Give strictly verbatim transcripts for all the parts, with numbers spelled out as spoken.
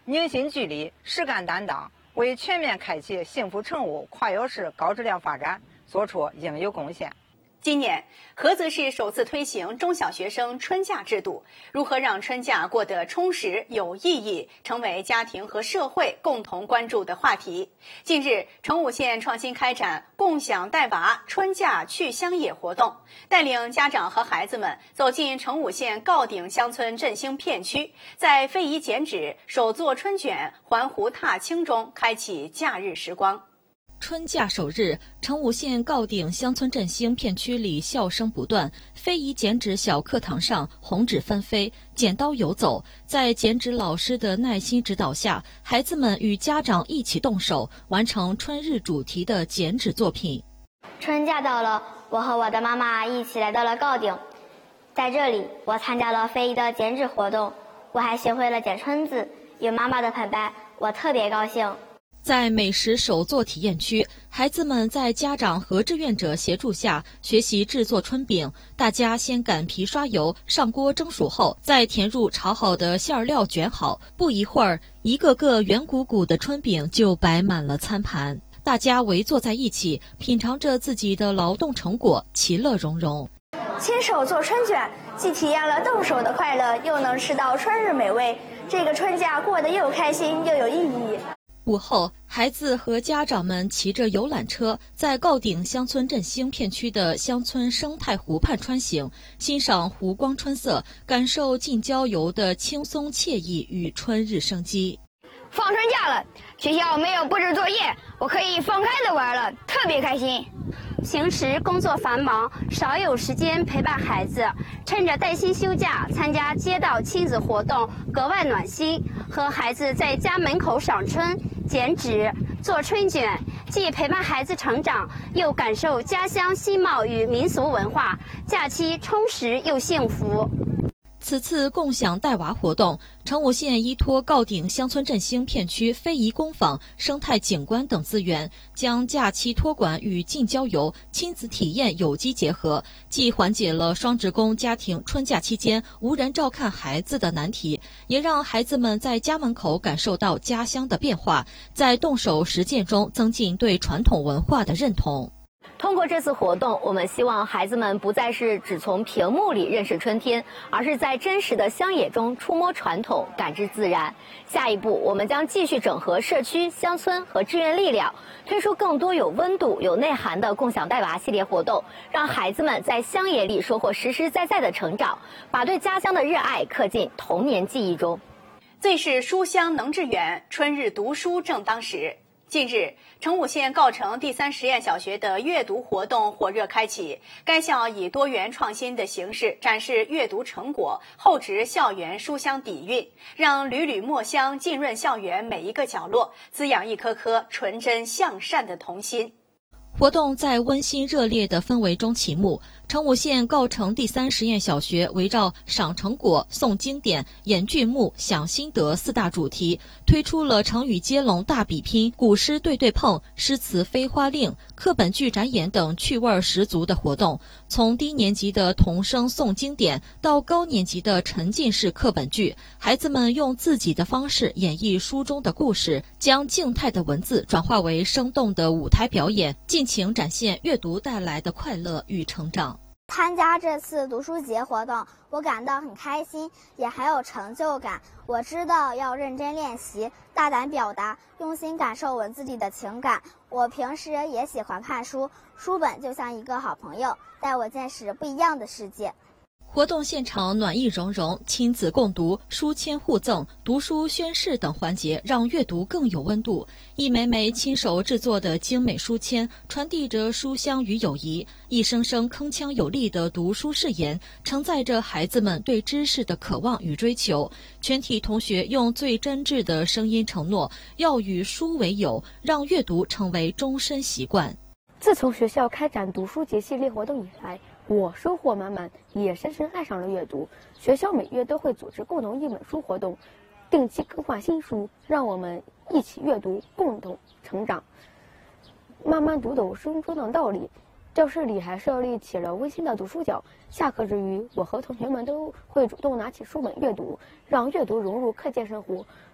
凝心聚力，实干担当，为全面开启幸福成屋跨越式高质量发展做出应有贡献。 今年，菏泽市首次推行中小学生春假制度，如何让春假过得充实有意义，成为家庭和社会共同关注的话题。近日，成武县创新开展共享带娃春假去乡野活动，带领家长和孩子们走进成武县告顶乡村振兴片区，在非遗剪纸、手作春卷、环湖踏青中开启假日时光。 春假首日，成武县告顶乡村振兴片区里笑声不断，非遗剪纸小课堂上红纸纷飞，剪刀游走。在剪纸老师的耐心指导下，孩子们与家长一起动手，完成春日主题的剪纸作品。 春假到了，我和我的妈妈一起来到了告顶，在这里，我参加了非遗的剪纸活动，我还学会了剪春字。有妈妈的陪伴，我特别高兴。 在美食手作体验区，孩子们在家长和志愿者协助下学习制作春饼。大家先擀皮刷油，上锅蒸熟后，再填入炒好的馅料卷好。不一会儿，一个个圆鼓鼓的春饼就摆满了餐盘。大家围坐在一起，品尝着自己的劳动成果，其乐融融。 亲手做春卷，既体验了动手的快乐，又能吃到春日美味。这个春假过得又开心又有意义。 午后，孩子和家长们骑着游览车，在告顶乡村振兴片区的乡村生态湖畔穿行，欣赏湖光春色，感受近郊游的轻松惬意与春日生机。 放春假了，学校没有布置作业，我可以放开的玩了，特别开心。 平时工作繁忙，少有时间陪伴孩子，趁着带薪休假，参加街道亲子活动，格外暖心。和孩子在家门口赏春、剪纸、做春卷，既陪伴孩子成长，又感受家乡新貌与民俗文化，假期充实又幸福。 此次共享带娃活动，成武县依托告顶乡村振兴片区非遗工坊、生态景观等资源，将假期托管与近郊游、亲子体验有机结合，既缓解了双职工家庭春假期间无人照看孩子的难题，也让孩子们在家门口感受到家乡的变化，在动手实践中增进对传统文化的认同。 通过这次活动，我们希望孩子们不再是只从屏幕里认识春天，而是在真实的乡野中触摸传统，感知自然。下一步，我们将继续整合社区、乡村和志愿力量，推出更多有温度、有内涵的共享带娃系列活动，让孩子们在乡野里收获实实在在的成长，把对家乡的热爱刻进童年记忆中。 最是书香能致远，春日读书正当时。近日，成武县告城第三实验小学的阅读活动火热开启。该校以多元创新的形式展示阅读成果，厚植校园书香底蕴，让缕缕墨香浸润校园每一个角落，滋养一颗颗纯真向善的童心。 活动在温馨热烈的氛围中启幕。成武县告城第三实验小学围绕赏成果、诵经典、演剧目、享心得四大主题，推出了成语接龙大比拼、古诗对对碰、诗词飞花令、课本剧展演等趣味十足的活动。从低年级的童声诵经典到高年级的沉浸式课本剧，孩子们用自己的方式演绎书中的故事，将静态的文字转化为生动的舞台表演，尽情展现阅读带来的快乐与成长。 参加这次读书节活动，我感到很开心，也很有成就感。我知道要认真练习，大胆表达，用心感受文字里的情感。我平时也喜欢看书，书本就像一个好朋友，带我见识不一样的世界。 活动现场暖意融融，亲子共读、书签互赠、读书宣誓等环节让阅读更有温度。一枚枚亲手制作的精美书签，传递着书香与友谊；一声声铿锵有力的读书誓言，承载着孩子们对知识的渴望与追求。全体同学用最真挚的声音承诺，要与书为友，让阅读成为终身习惯。 自从学校开展读书节系列活动以来，我收获满满，也深深爱上了阅读。学校每月都会组织共同一本书活动，定期更换新书，让我们一起阅读，共同成长，慢慢读懂书中的道理。教室里还设立起了温馨的读书角，下课之余，我和同学们都会主动拿起书本阅读，让阅读融入课间生活。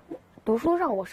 读书让我